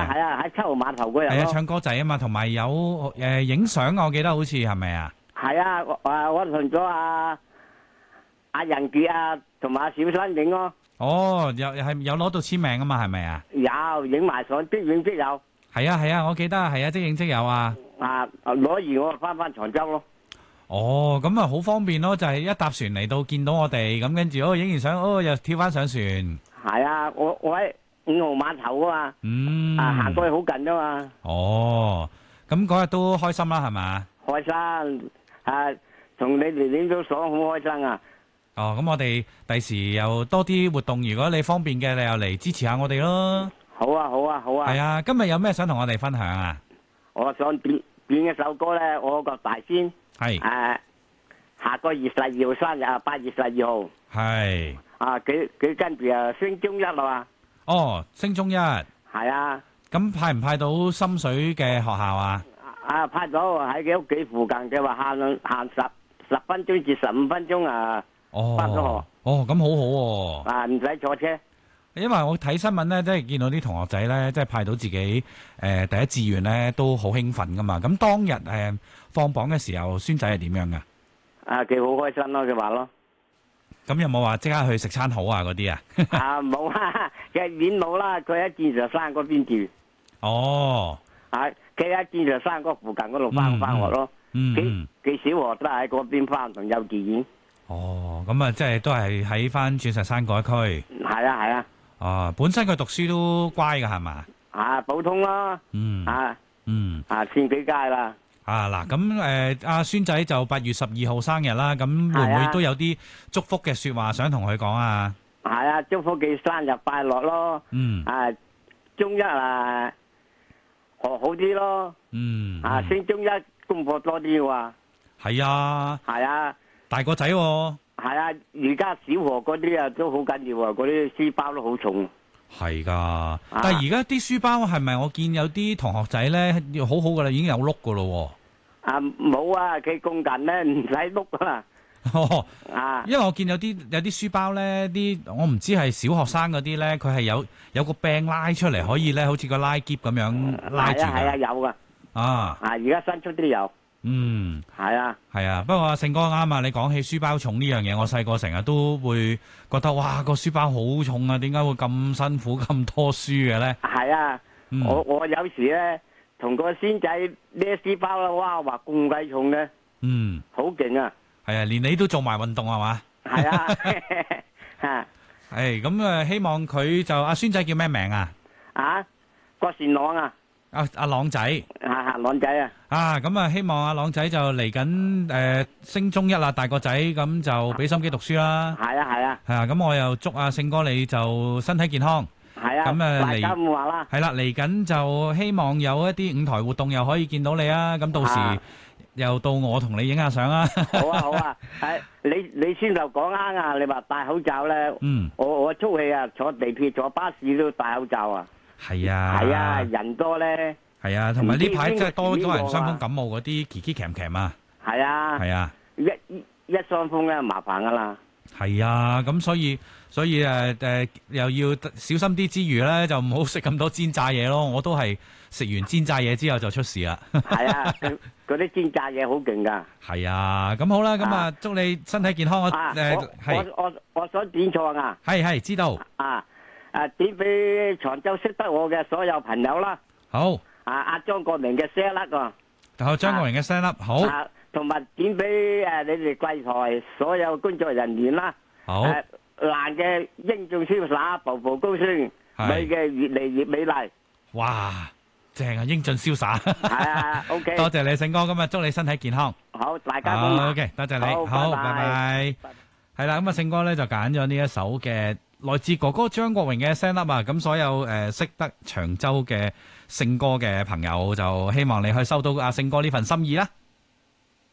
啊係啊，喺7號碼頭嗰日係啊， 咯。 唱歌仔啊嘛，同埋有影相啊，我記得好似係咪啊？ 係啊，我同咗阿仁傑啊，同埋阿小新影咯。 哦，有攞到簽名啊嘛，係咪啊？ 有影埋相，即影即有。 係啊係啊，我記得係啊，即影即有啊。 攞完我翻長洲咯。 哦，咁啊好方便咯，就係一搭船嚟到見到我哋，咁跟住影完相，又跳翻上船。 係啊，我喺5號碼頭啊嘛。行過去好近啊嘛。 哦，咁嗰日都開心啦，係嘛？ 開心，同你哋影咗相好開心啊！ 哦，咁我哋第時又多啲活動，如果你方便嘅，你又嚟支持下我哋咯。 好啊，好啊，好啊！ 係啊，今日有咩想同我哋分享啊？ 我想點一首歌咧，我個大仙係下個月12號生日啊，8月12號。 係佢跟住升中一啦嘛。 哦，升中一。 係啊。 咁派唔派到深水嘅學校啊？ 派咗喺佢屋企附近嘅話，限10分鐘至15分鐘返咗學。 哦，咁好好喎。 唔使坐車。 因為我睇新聞咧，即係見到啲同學仔咧，即係派到自己第一志願咧，都好興奮噶嘛。咁當日放榜嘅時候，孫仔係點樣噶？ 佢好開心咯，佢話咯。 咁有冇話即刻去食餐好啊？嗰啲啊？ 冇啊，佢係遠路啦，佢喺鑽石山嗰邊住。 哦。 佢喺鑽石山嗰附近嗰度翻學咯。佢小學都係喺嗰邊翻，同幼稚園。 哦，咁啊，即係都係喺翻鑽石山嗰一區。 係啊，係啊。 本身佢讀書都乖噶係嘛？ 普通咯。千幾屆啦。 嗱，咁阿孫仔就8月12號生日啦，咁會唔會都有啲祝福嘅說話想同佢講啊？ 係啊，祝福佢生日快樂咯。中一學好啲咯。升中一功課多啲喎。 係啊。 係啊。 大個仔喎。 係啊，而家小學嗰啲都好緊要啊，嗰啲書包都好重。 係噶，但係而家啲書包係咪我見有啲同學仔咧要好好噶啦，已經有碌噶咯？ 冇啊，佢咁近咧唔使碌啊。 因為我見有啲書包咧，我唔知係小學生嗰啲咧，佢係有個柄拉出嚟，可以咧好似個拉篋咁樣拉住。 係啊，有噶。而家新出啲有。係啊， 係啊，不過阿勝哥啱啊！你講起書包重呢樣嘢，我細個成日都會覺得哇，個書包好重啊！點解會咁辛苦咁多書嘅咧？ 係啊，我有時咧同個孫仔孭書包啦，哇，話咁鬼重嘅，好勁啊！ 係啊，連你都做埋運動係嘛？ 係啊， 咁希望佢就阿孫仔叫咩名啊？ 郭善朗啊！ 阿朗仔， 朗仔啊！ 咁啊，希望阿朗仔就嚟緊升中一啦，大個仔咁就俾心機讀書啦。 係啊，係啊。 係啊，咁我又祝阿勝哥你就身體健康。 係啊。咁大家咁話啦。 係啦，嚟緊就希望有一啲舞台活動又可以見到你啊！咁到時又到我同你影下相啊！ 好啊，好啊。你先頭講啱啊！你話戴口罩咧，我出去啊，坐地鐵坐巴士都戴口罩啊。 係啊， 係啊，人多咧。 係啊，同埋呢排即係多人傷風感冒嗰啲奇奇鉗鉗啊。 係啊。係啊。一傷風咧，麻煩噶啦。 係啊，咁所以又要小心啲之餘咧，就唔好食咁多煎炸嘢咯。我都係食完煎炸嘢之後就出事啦。係啊，嗰啲煎炸嘢好勁噶。 係啊，咁好啦，咁祝你身體健康。我想點唱啊。 係知道。 點俾長洲識得我嘅所有朋友啦。 好。 阿張國明嘅聲粒啊。 好，張國明嘅聲粒好。 同埋點俾你哋貴台所有工作人員啦。 好。 男嘅英俊瀟灑，步步高升；女嘅越嚟越美麗。 哇，正啊，英俊瀟灑。 係啊，OK。 多謝你，勝哥，今日祝你身體健康。 好，大家好。 OK，多謝你。好，拜拜。係啦，咁啊，勝哥咧就揀咗呢一首嘅來自哥哥張國榮嘅聲粒啊，咁所有識得長洲嘅勝哥嘅朋友就希望你可以收到阿勝哥呢份心意啦。